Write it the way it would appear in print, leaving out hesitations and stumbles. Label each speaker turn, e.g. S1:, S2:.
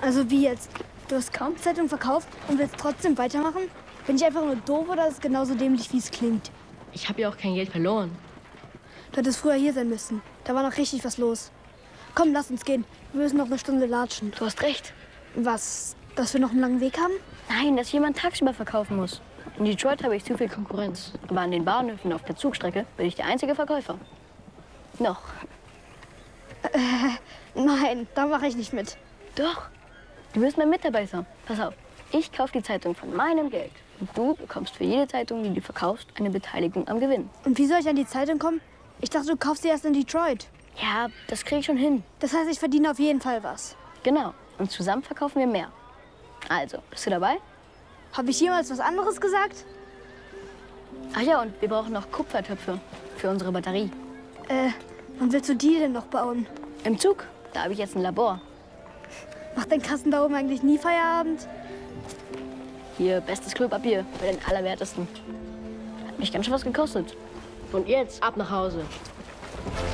S1: Also wie jetzt? Du hast kaum Zeitung verkauft und willst trotzdem weitermachen? Bin ich einfach nur doof oder ist es genauso dämlich, wie es klingt?
S2: Ich habe ja auch kein Geld verloren.
S1: Du hättest früher hier sein müssen. Da war noch richtig was los. Komm, lass uns gehen. Wir müssen noch eine Stunde latschen.
S2: Du hast recht.
S1: Was? Dass wir noch einen langen Weg haben?
S2: Nein, dass jemand tagsüber verkaufen muss. In Detroit habe ich zu viel Konkurrenz. Aber an den Bahnhöfen auf der Zugstrecke bin ich der einzige Verkäufer. Noch.
S1: Nein, da mache ich nicht mit.
S2: Doch. Du wirst mein Mitarbeiter. Pass auf. Ich kaufe die Zeitung von meinem Geld. Und du bekommst für jede Zeitung, die du verkaufst, eine Beteiligung am Gewinn.
S1: Und wie soll ich an die Zeitung kommen? Ich dachte, du kaufst sie erst in Detroit.
S2: Ja, das kriege ich schon hin.
S1: Das heißt, ich verdiene auf jeden Fall was.
S2: Genau. Und zusammen verkaufen wir mehr. Also, bist du dabei?
S1: Habe ich jemals was anderes gesagt?
S2: Ach ja, und wir brauchen noch Kupfertöpfe für unsere Batterie.
S1: Wann willst du die denn noch bauen?
S2: Im Zug, da habe ich jetzt ein Labor.
S1: Macht dein Kasten da oben eigentlich nie Feierabend?
S2: Hier, bestes Klopapier, für den Allerwertesten. Hat mich ganz schön was gekostet. Und jetzt ab nach Hause.